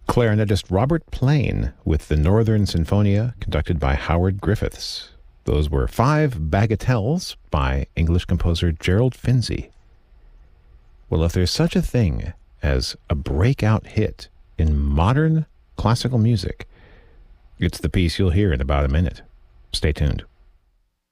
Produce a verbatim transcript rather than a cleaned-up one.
clarinetist Robert Plain with the Northern Sinfonia, conducted by Howard Griffiths. Those were five bagatelles by English composer Gerald Finzi. Well, if there's such a thing as a breakout hit in modern classical music, it's the piece you'll hear in about a minute. Stay tuned.